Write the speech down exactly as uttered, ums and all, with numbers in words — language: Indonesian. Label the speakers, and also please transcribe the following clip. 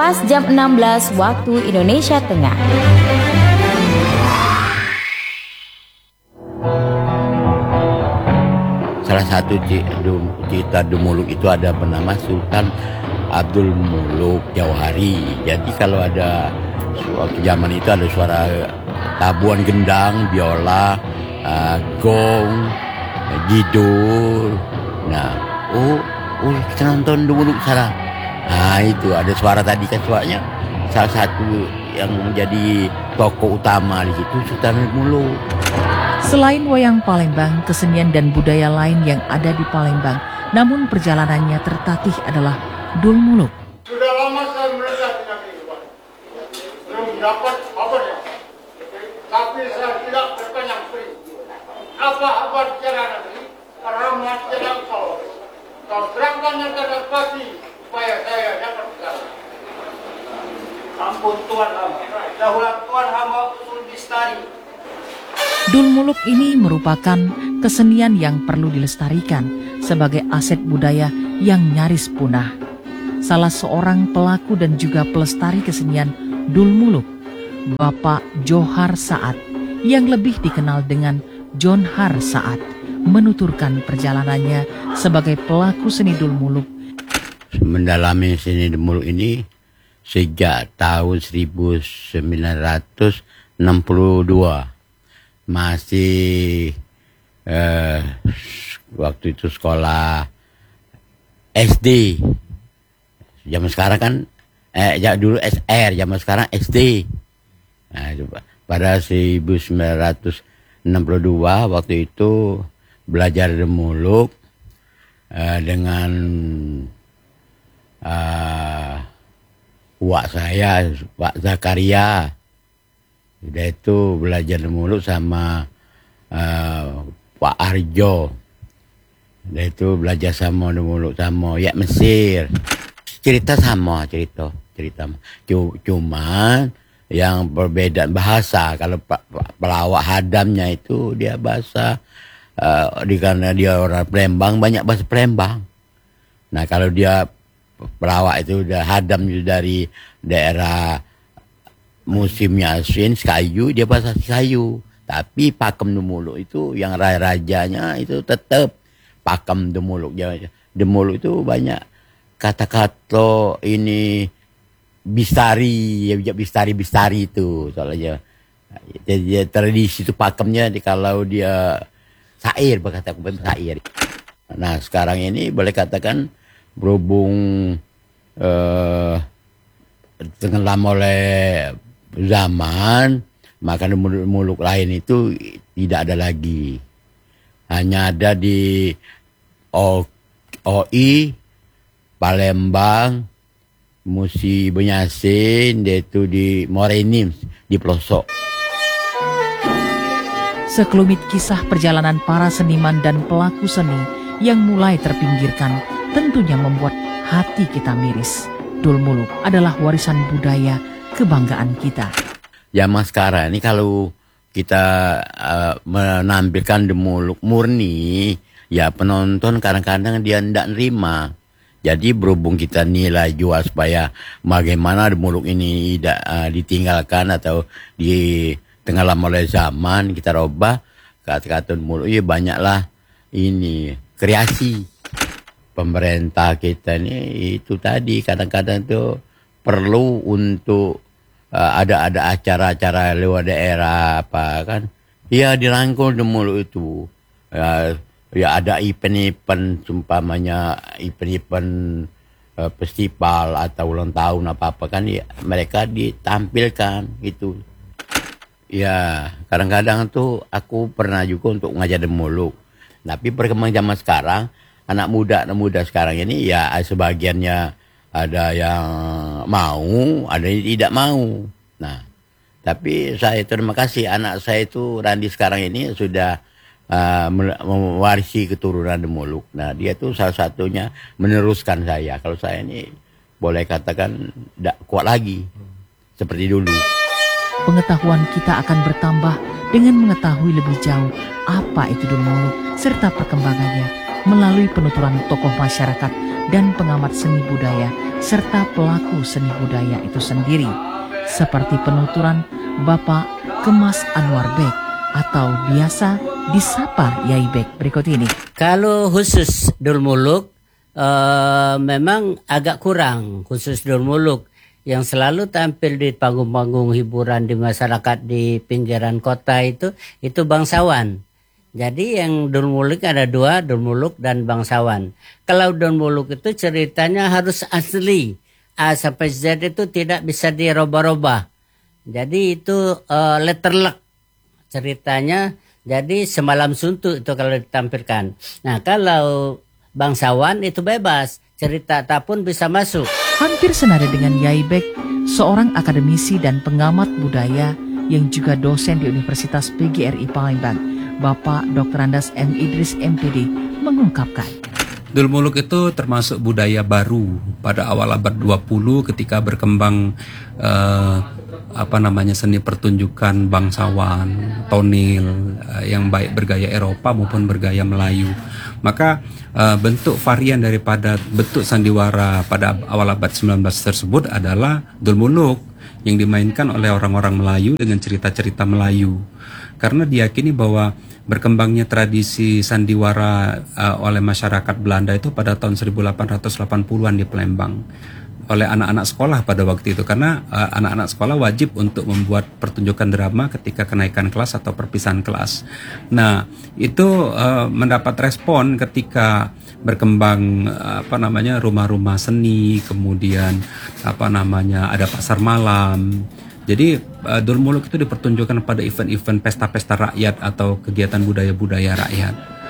Speaker 1: pas jam enam belas waktu Indonesia Tengah.
Speaker 2: Salah satu cerita Dumuluk itu ada bernama Sultan Abdul Muluk Jauhari. Jadi kalau ada waktu zaman itu ada suara tabuhan gendang, biola, uh, gong, gidul. Nah, oh, oh kita nonton Dumuluk sekarang. Nah itu ada suara tadi kan suaranya salah satu yang menjadi tokoh utama di situ Sultan Abdul Muluk.
Speaker 3: Selain wayang Palembang, kesenian dan budaya lain yang ada di Palembang, namun perjalanannya tertatih adalah Dul Muluk.
Speaker 4: Sudah lama saya melekat di negeri ini, Pak. Belum dapat apa-apa. Tapi saya tidak berkenyang free. Apa-apa bicara negeri, ramah tidak kau. Kau serangkan yang terdapat supaya saya dapat bicara. Ampun Tuhan hamba, daulat Tuhan hamba usul bistari.
Speaker 3: Dul Muluk ini merupakan kesenian yang perlu dilestarikan sebagai aset budaya yang nyaris punah. Salah seorang pelaku dan juga pelestari kesenian Dul Muluk, Bapak Johar Saad, yang lebih dikenal dengan John Har Saad, menuturkan perjalanannya sebagai pelaku seni Dul Muluk.
Speaker 2: Mendalami seni Dul Muluk ini sejak tahun seribu sembilan ratus enam puluh dua. Masih eh, waktu itu sekolah S D. Zaman sekarang kan eh ya dulu S R, zaman sekarang S D. Nah, pada seribu sembilan ratus enam puluh dua waktu itu belajar Dul Muluk eh, dengan uh, uak saya Pak Zakaria. Udah itu belajar Dul Muluk sama uh, Pak Arjo. Udah itu belajar sama Dul Muluk sama ya Mesir. Cerita sama cerita cerita. Cuma yang perbedaan bahasa. Kalau pelawak hadamnya itu dia bahasa uh, di karena dia orang Palembang banyak bahasa Palembang. Nah kalau dia pelawak itu udah hadam dari daerah musimnya Asin, Sekayu, dia bahasa Sekayu. Tapi pakem Dul Muluk itu yang rajanya itu tetap pakem Dul Muluk. Dul Muluk itu banyak kata-kata ini bistari, ya bistari-bistari itu soalnya. Jadi tradisi itu pakemnya di kalau dia syair, berkata syair. Nah sekarang ini boleh katakan berhubung eh, tenggelam oleh zaman, maka Dul Muluk lain itu tidak ada lagi. Hanya ada di O I, Palembang, Musi Benyasin, yaitu di Morenim, di pelosok.
Speaker 3: Sekelumit kisah perjalanan para seniman dan pelaku seni yang mulai terpinggirkan tentunya membuat hati kita miris. Dul Muluk adalah warisan budaya kebanggaan kita.
Speaker 2: Zaman sekarang ini kalau kita uh, menampilkan Dul Muluk murni, ya penonton kadang-kadang dia tidak nerima. Jadi berhubung kita nilai jual supaya bagaimana Dul Muluk ini tidak uh, ditinggalkan atau ditenggelam oleh zaman, kita robah kata-kata Dul Muluk. Ya banyaklah ini kreasi pemerintah kita ini itu tadi kadang-kadang tuh perlu untuk uh, ada ada acara-acara lewat daerah apa kan, ya dirangkul Dul Muluk itu. Uh, ya ada event-event umpamanya event-event uh, festival atau ulang tahun apa-apa kan ya mereka ditampilkan gitu. Ya kadang-kadang tuh aku pernah juga untuk ngajar Dul Muluk. Tapi perkembangan zaman sekarang anak muda anak muda sekarang ini ya sebagiannya ada yang mau, ada yang tidak mau. Nah, tapi saya terima kasih anak saya itu Randi sekarang ini sudah uh, mewarisi keturunan Dul Muluk. Nah, dia tuh salah satunya meneruskan saya. Kalau saya ini boleh katakan tidak kuat lagi seperti dulu.
Speaker 3: Pengetahuan kita akan bertambah dengan mengetahui lebih jauh apa itu Dul Muluk serta perkembangannya melalui penuturan tokoh masyarakat dan pengamat seni budaya serta pelaku seni budaya itu sendiri, seperti penuturan Bapak Kemas Anwar Bek atau biasa disapa Yai Bek berikut ini.
Speaker 5: Kalau khusus Dulmuluk uh, memang agak kurang, khusus Dulmuluk yang selalu tampil di panggung-panggung hiburan di masyarakat di pinggiran kota itu itu bangsawan. Jadi yang Dulmuluk ada dua, Dulmuluk dan bangsawan. Kalau Dulmuluk itu ceritanya harus asli, A sampai Z itu tidak bisa dirubah-rubah. Jadi itu uh, letterlock ceritanya. Jadi semalam suntuk itu kalau ditampilkan. Nah kalau bangsawan itu bebas, cerita apapun bisa masuk.
Speaker 3: Hampir senada dengan Yai Bek, seorang akademisi dan pengamat budaya yang juga dosen di Universitas P G R I Palembang, Bapak Doktor Andas M. Idris M P D mengungkapkan.
Speaker 6: Dulmuluk itu termasuk budaya baru pada awal abad dua puluh ketika berkembang eh, apa namanya seni pertunjukan bangsawan, tonil eh, yang baik bergaya Eropa maupun bergaya Melayu. Maka uh, bentuk varian daripada bentuk sandiwara pada awal abad sembilan belas tersebut adalah Dulmuluk yang dimainkan oleh orang-orang Melayu dengan cerita-cerita Melayu. Karena diyakini bahwa berkembangnya tradisi sandiwara uh, oleh masyarakat Belanda itu pada tahun seribu delapan ratus delapan puluhan di Palembang oleh anak-anak sekolah pada waktu itu, karena uh, anak-anak sekolah wajib untuk membuat pertunjukan drama ketika kenaikan kelas atau perpisahan kelas. Nah, itu uh, mendapat respon ketika berkembang uh, apa namanya rumah-rumah seni, kemudian apa namanya ada pasar malam. Jadi uh, Dulmuluk itu dipertunjukkan pada event-event pesta-pesta rakyat atau kegiatan budaya-budaya rakyat.